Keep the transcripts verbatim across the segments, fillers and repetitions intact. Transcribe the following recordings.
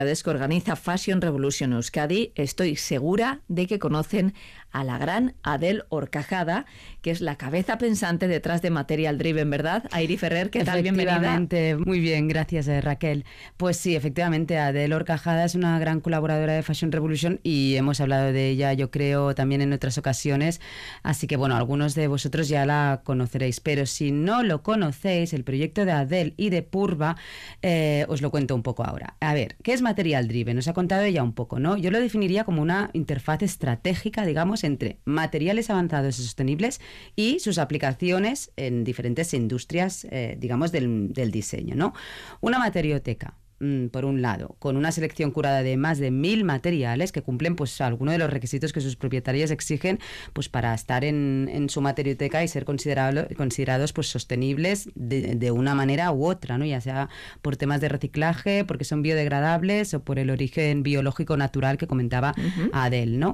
que organiza Fashion Revolution Euskadi. Estoy segura de que conocen a la gran Adele Horcajada, que es la cabeza pensante detrás de Material Driven, ¿verdad? Airi Ferrer, ¿qué tal? Bienvenida. Efectivamente, muy bien, gracias eh, Raquel. Pues sí, efectivamente, Adele Horcajada es una gran colaboradora de Fashion Revolution y hemos hablado de ella, yo creo, también en otras ocasiones, así que bueno, algunos de vosotros ya la conoceréis, pero si no lo conocéis, el proyecto de Adele y de Purva, eh, os lo cuento un poco ahora. A ver, ¿qué es Material Driven? Os ha contado ella un poco, ¿no? Yo lo definiría como una interfaz estratégica, digamos, entre materiales avanzados y sostenibles y sus aplicaciones en diferentes industrias, eh, digamos, del, del diseño, ¿no? Una materioteca, por un lado, con una selección curada de más de mil materiales que cumplen pues algunos de los requisitos que sus propietarios exigen pues para estar en, en su materioteca y ser considerado, considerados pues sostenibles de, de una manera u otra, ¿no? Ya sea por temas de reciclaje, porque son biodegradables o por el origen biológico natural que comentaba uh-huh. Adele, ¿no?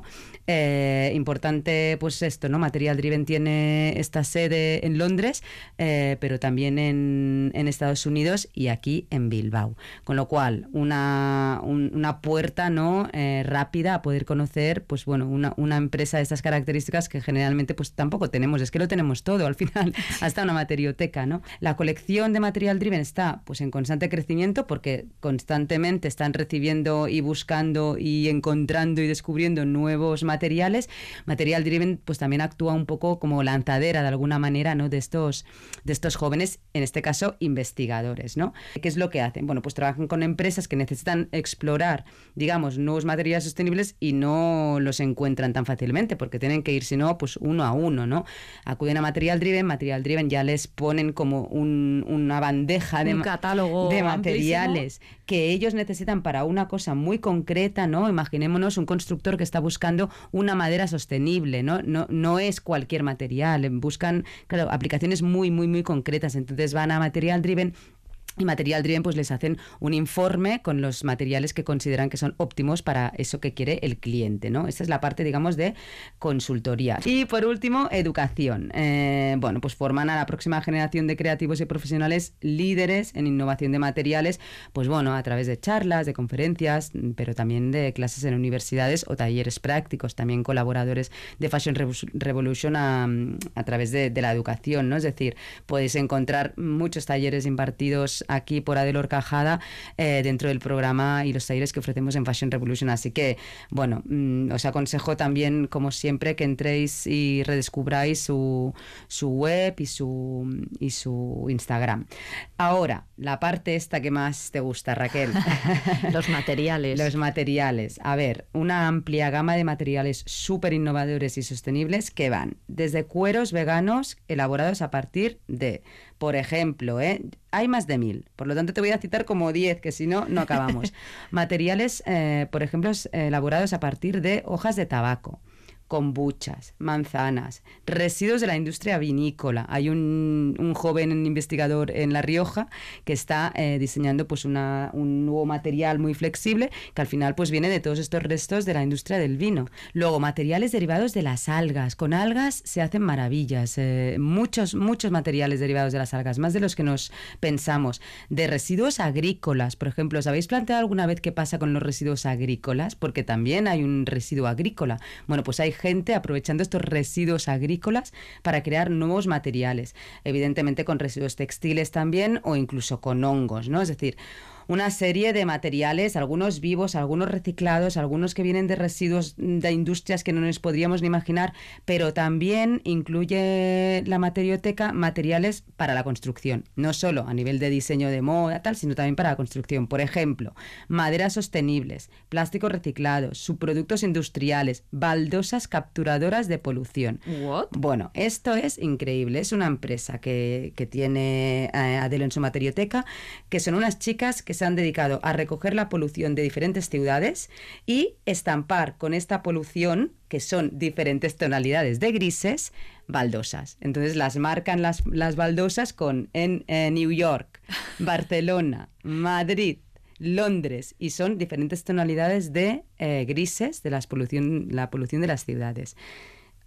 Eh, importante pues esto, ¿no? Material Driven tiene esta sede en Londres, eh, pero también en, en Estados Unidos y aquí en Bilbao. Con lo cual, una, un, una puerta no eh, rápida a poder conocer pues bueno una, una empresa de estas características que generalmente pues tampoco tenemos, es que lo tenemos todo al final, hasta una materioteca, ¿no? La colección de Material Driven está pues en constante crecimiento porque constantemente están recibiendo y buscando y encontrando y descubriendo nuevos materiales. Material Driven pues también actúa un poco como lanzadera de alguna manera, ¿no? de estos, de estos jóvenes, en este caso investigadores, ¿no? ¿Qué es lo que hacen? Bueno, pues trabajan con empresas que necesitan explorar, digamos, nuevos materiales sostenibles y no los encuentran tan fácilmente porque tienen que ir, si no, pues uno a uno, ¿no? Acuden a Material Driven, Material Driven ya les ponen como un, una bandeja de, un catálogo de materiales amplísimo que ellos necesitan para una cosa muy concreta, ¿no? Imaginémonos un constructor que está buscando una madera sostenible, ¿no? No, no es cualquier material, buscan, claro, aplicaciones muy, muy, muy concretas, entonces van a Material Driven. Y Material Driven pues les hacen un informe con los materiales que consideran que son óptimos para eso que quiere el cliente, ¿no? Esa es la parte, digamos, de consultoría. Y por último, educación. Eh, bueno, pues forman a la próxima generación de creativos y profesionales líderes en innovación de materiales, pues bueno, a través de charlas, de conferencias, pero también de clases en universidades o talleres prácticos, también colaboradores de Fashion Revolution a, a través de, de la educación, ¿no? Es decir, podéis encontrar muchos talleres impartidos aquí por Adele Horcajada eh, dentro del programa y los talleres que ofrecemos en Fashion Revolution, así que bueno, mmm, os aconsejo también como siempre que entréis y redescubráis su, su web y su, y su Instagram. Ahora, la parte esta que más te gusta, Raquel. Los materiales. Los materiales. A ver, una amplia gama de materiales súper innovadores y sostenibles que van desde cueros veganos elaborados a partir de, por ejemplo, ¿eh? hay más de mil, por lo tanto te voy a citar como diez, que si no, no acabamos. Materiales, eh, por ejemplo, elaborados a partir de hojas de tabaco, kombuchas, manzanas, residuos de la industria vinícola. Hay un, un joven investigador en La Rioja que está eh, diseñando pues una, un nuevo material muy flexible que al final pues viene de todos estos restos de la industria del vino. Luego, materiales derivados de las algas. Con algas se hacen maravillas. Eh, muchos, muchos materiales derivados de las algas, más de los que nos pensamos. De residuos agrícolas, por ejemplo, ¿os habéis planteado alguna vez qué pasa con los residuos agrícolas? Porque también hay un residuo agrícola. Bueno, pues hay gente aprovechando estos residuos agrícolas para crear nuevos materiales, evidentemente con residuos textiles también o incluso con hongos, ¿no? Es decir, una serie de materiales, algunos vivos, algunos reciclados, algunos que vienen de residuos de industrias que no nos podríamos ni imaginar, pero también incluye la materioteca materiales para la construcción, no solo a nivel de diseño de moda, tal, sino también para la construcción. Por ejemplo, maderas sostenibles, plásticos reciclados, subproductos industriales, baldosas capturadoras de polución. ¿What? Bueno, esto es increíble. Es una empresa que, que tiene eh, Adele en su materioteca, que son unas chicas que se han dedicado a recoger la polución de diferentes ciudades y estampar con esta polución, que son diferentes tonalidades de grises, baldosas. Entonces las marcan las, las baldosas con en, en New York, Barcelona, Madrid, Londres, y son diferentes tonalidades de eh, grises de las polución, la polución de las ciudades. Es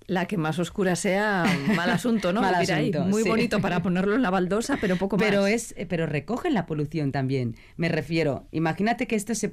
La que más oscura sea, mal asunto, ¿no? Mal Vivir ahí. asunto, Muy sí. bonito para ponerlo en la baldosa, pero poco Pero más. es, pero recogen la polución también. Me refiero, imagínate que esto se